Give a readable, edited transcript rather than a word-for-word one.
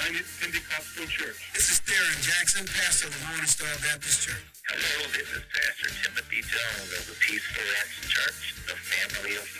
United Pentecostal Church. This is Theron Jackson, pastor of the Morning Star Baptist Church. Hello, this is Pastor Timothy Jones of the Peaceful Acts Church, the family of